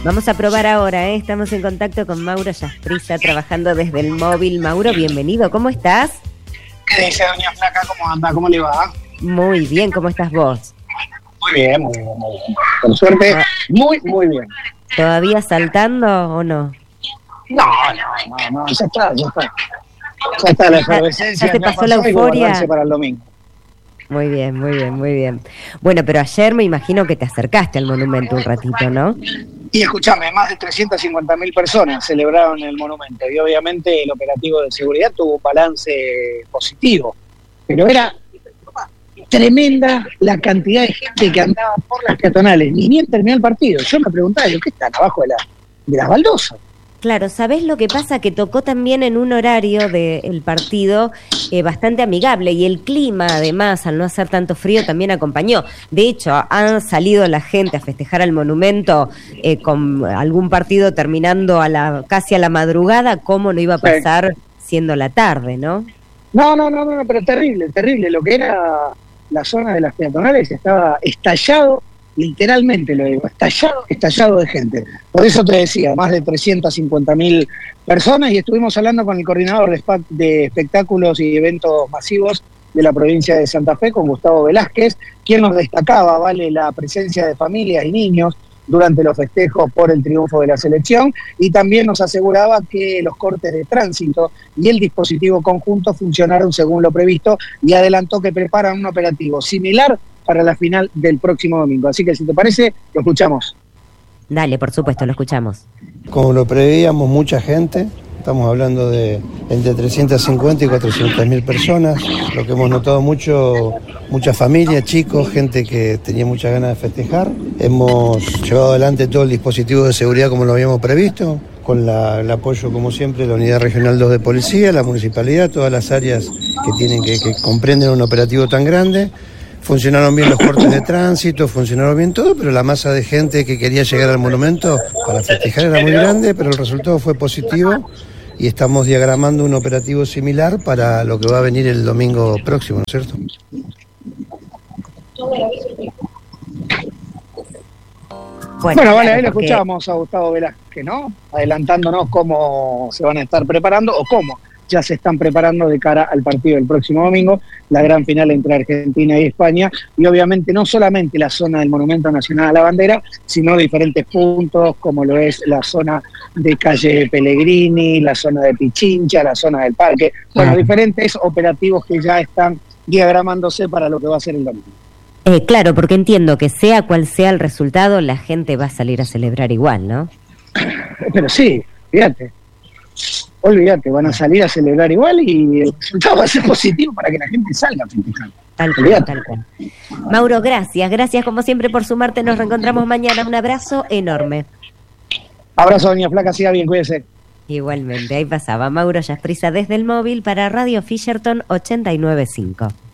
Vamos a probar ahora, ¿eh? Estamos en contacto con Mauro Yasprisa, trabajando desde el móvil. Mauro, bienvenido, ¿cómo estás? ¿Qué dice doña Flaca? ¿Cómo anda? ¿Cómo le va? Muy bien, ¿cómo estás vos? Muy bien, muy bien, muy bien. Por suerte, muy bien. ¿Todavía saltando o no? No, ya está. Ya está la efervescencia. ¿Ya te pasó la euforia? Para el domingo. Muy bien. Bueno, pero ayer me imagino que te acercaste al monumento un ratito, ¿no? Y escúchame, más de 350.000 personas celebraron el monumento y obviamente el operativo de seguridad tuvo un balance positivo, pero era tremenda la cantidad de gente que andaba por las peatonales, ni bien terminó el partido. Yo me preguntaba, ¿qué están abajo de las baldosas? Claro, ¿sabés lo que pasa? Que tocó también en un horario del partido bastante amigable y el clima, además, al no hacer tanto frío, también acompañó. De hecho, han salido la gente a festejar al monumento con algún partido terminando casi a la madrugada. ¿Cómo no iba a pasar siendo la tarde, no? No, pero terrible. Lo que era la zona de las peatonales estaba estallado. Literalmente lo digo, estallado de gente. Por eso te decía, más de 350.000 personas, y estuvimos hablando con el coordinador de espectáculos y eventos masivos de la provincia de Santa Fe, con Gustavo Velázquez, quien nos destacaba, la presencia de familias y niños durante los festejos por el triunfo de la selección, y también nos aseguraba que los cortes de tránsito y el dispositivo conjunto funcionaron según lo previsto, y adelantó que preparan un operativo similar para la final del próximo domingo. Así que si te parece, lo escuchamos. Dale, por supuesto, lo escuchamos. Como lo preveíamos, mucha gente, estamos hablando de entre 350 y 400.000 personas, lo que hemos notado mucha familia, chicos, gente que tenía muchas ganas de festejar. Hemos llevado adelante todo el dispositivo de seguridad como lo habíamos previsto, con el apoyo, como siempre, de la Unidad Regional 2 de Policía, la Municipalidad, todas las áreas que comprenden un operativo tan grande. Funcionaron bien los cortes de tránsito, funcionaron bien todo, pero la masa de gente que quería llegar al monumento para festejar era muy grande, pero el resultado fue positivo y estamos diagramando un operativo similar para lo que va a venir el domingo próximo, ¿no es cierto? Bueno, vale, ahí lo escuchábamos a Gustavo Velázquez, ¿no? Adelantándonos cómo se van a estar preparando o cómo ya se están preparando de cara al partido del próximo domingo, la gran final entre Argentina y España, y obviamente no solamente la zona del Monumento Nacional a la Bandera, sino diferentes puntos, como lo es la zona de calle Pellegrini, la zona de Pichincha, la zona del Parque, bueno, diferentes operativos que ya están diagramándose para lo que va a ser el domingo. Claro, porque entiendo que sea cual sea el resultado, la gente va a salir a celebrar igual, ¿no? Pero sí, olvídate, van a salir a celebrar igual y el resultado va a ser positivo para que la gente salga a festejar. Tal cual. Mauro, gracias como siempre por sumarte, nos reencontramos mañana, un abrazo enorme. Abrazo, doña Flaca, siga bien, cuídese. Igualmente, ahí pasaba Mauro Yasprisa desde el móvil para Radio Fisherton 89.5.